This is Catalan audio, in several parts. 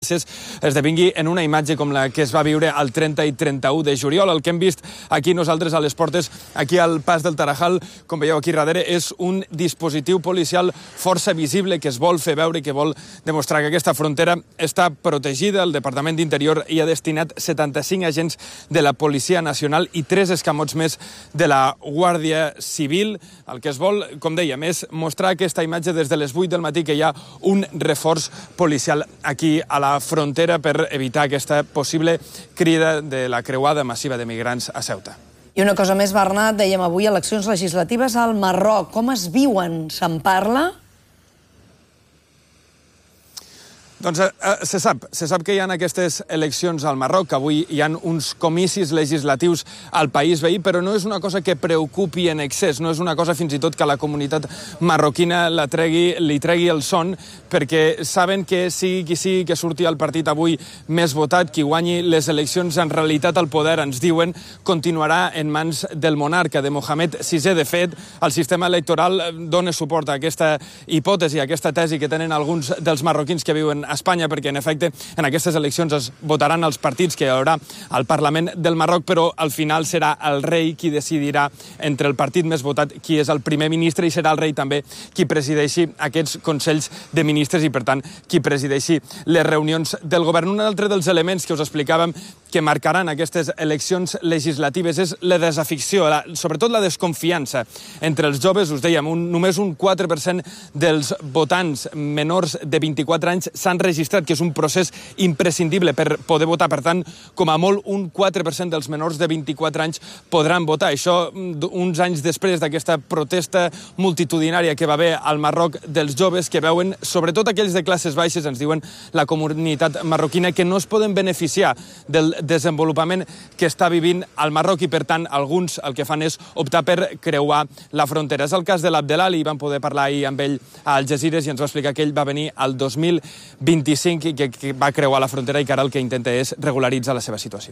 d'accés esdevingui en una imatge com la que es va viure el 30 i 31 de juliol. El que hem vist aquí nosaltres a les portes, aquí al Pas del Tarajal, com veieu aquí darrere, és un dispositiu policial força visible que es vol fer veure i que vol demostrar que aquesta frontera està protegida. El Departament d'Interior hi ha destinat 75 agents de la Policia Nacional i 3 escamots més de la Guàrdia Civil. El que es vol, com dèiem, és mostrar aquesta imatge des de les 8 del matí que hi ha un reforç policial aquí a la frontera per evitar aquesta possible crida de la creuada massiva de migrants a Ceuta. I una cosa més, Bernat, dèiem avui eleccions legislatives al Marroc. Com es viuen? Se'n parla? Doncs se sap que hi ha aquestes eleccions al Marroc, que avui hi ha uns comicis legislatius al país veí, però no és una cosa que preocupi en excés, no és una cosa fins i tot que la comunitat marroquina li tregui el son, perquè saben que sigui qui sigui que surti al partit avui més votat, qui guanyi les eleccions, en realitat el poder, ens diuen, continuarà en mans del monarca, de Mohamed VI. De fet, el sistema electoral dona suport a aquesta hipòtesi, a aquesta tesi que tenen alguns dels marroquins que viuen a Espanya, perquè, en efecte, en aquestes eleccions es votaran els partits que hi haurà al Parlament del Marroc, però al final serà el rei qui decidirà entre el partit més votat qui és el primer ministre i serà el rei també qui presideixi aquests consells de ministres i, per tant, qui presideixi les reunions del govern. Un altre dels elements que us explicàvem que marcaran aquestes eleccions legislatives és la desaficció, sobretot la desconfiança entre els joves. Us dèiem, només un 4% dels votants menors de 24 anys s'han registrat, que és un procés imprescindible per poder votar. Per tant, com a molt, un 4% dels menors de 24 anys podran votar. Això uns anys després d'aquesta protesta multitudinària que va haver al Marroc dels joves que veuen, sobretot aquells de classes baixes, ens diuen la comunitat marroquina, que no es poden beneficiar del desenvolupament que està vivint al Marroc i, per tant, alguns el que fan és optar per creuar la frontera. És el cas de l'Abdelali, vam poder parlar ahir amb ell a Al Jazeera i ens va explicar que ell va venir al 2025 i que va creuar la frontera i que ara el que intenta és regularitzar la seva situació.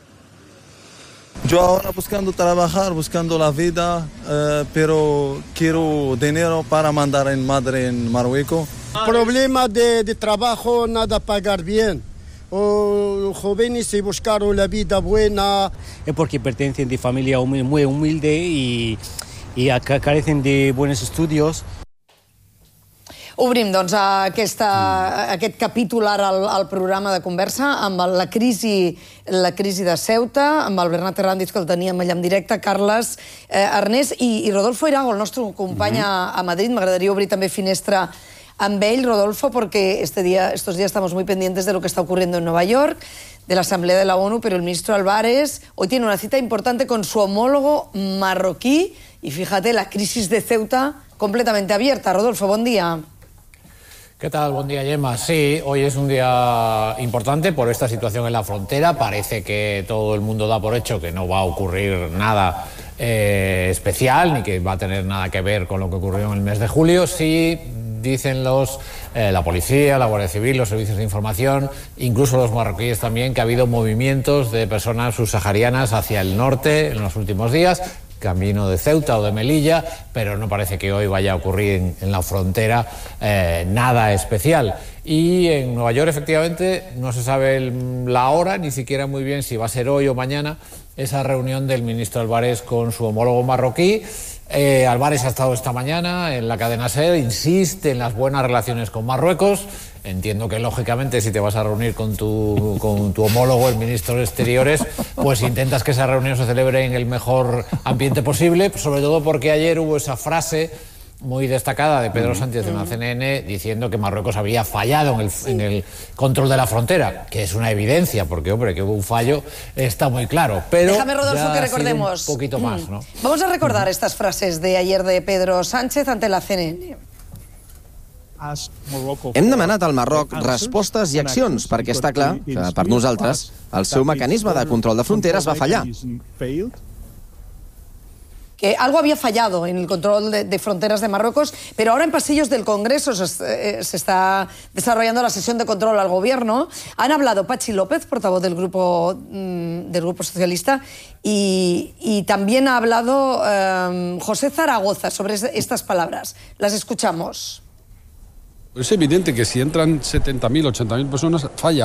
Yo ahora buscando trabajar, buscando la vida, pero quiero dinero para mandar a mi madre en Marruecos. Problema de trabajo, nada pagar bien. O jóvenes se buscaron la vida buena. Es porque pertenecen de familia muy humilde y carecen de buenos estudios. Obrim, doncs, aquest capítol ara al programa de conversa amb la crisi de Ceuta, amb el Bernat Herrandiz, que el teníem allà en directe, Carles, Ernest i Rodolfo Irago, el nostre company a Madrid. M'agradaria obrir també finestra amb ell, Rodolfo, porque estos días estamos muy pendientes de lo que está ocurriendo en Nueva York, de la Asamblea de la ONU, pero el ministro Álvarez hoy tiene una cita importante con su homólogo marroquí y fíjate, la crisis de Ceuta completamente abierta. Rodolfo, buen día. ¿Qué tal? Buen día, Gemma. Sí, hoy es un día importante por esta situación en la frontera. Parece que todo el mundo da por hecho que no va a ocurrir nada especial, ni que va a tener nada que ver con lo que ocurrió en el mes de julio. Sí, dicen la policía, la Guardia Civil, los servicios de información, incluso los marroquíes también, que ha habido movimientos de personas subsaharianas hacia el norte en los últimos días, camino de Ceuta o de Melilla, pero no parece que hoy vaya a ocurrir en la frontera nada especial. Y en Nueva York, efectivamente, no se sabe la hora, ni siquiera muy bien si va a ser hoy o mañana, esa reunión del ministro Álvarez con su homólogo marroquí. Álvarez ha estado esta mañana en la cadena SER, insiste en las buenas relaciones con Marruecos. Entiendo que, lógicamente, si te vas a reunir con tu homólogo, el ministro de Exteriores, pues intentas que esa reunión se celebre en el mejor ambiente posible, sobre todo porque ayer hubo esa frase muy destacada de Pedro Sánchez en la CNN diciendo que Marruecos había fallado en el control de la frontera, que es una evidencia, porque, hombre, que hubo un fallo está muy claro. Pero déjame, Rodolfo, que recordemos un poquito más, ¿no? Vamos a recordar estas frases de ayer de Pedro Sánchez ante la CNN. Hem demanat al Marroc respostes i accions, perquè està clar que, per nosaltres, el seu mecanisme de control de fronteres va fallar. Que algo había fallado en el control de fronteras de Marruecos, pero ahora en pasillos del Congreso se está desarrollando la sesión de control al gobierno. Han hablado Patxi López, portavoz del Grupo Socialista, y también ha hablado José Zaragoza sobre estas palabras. Las escuchamos. Es evidente que si entran 70.000, 80.000 personas, falla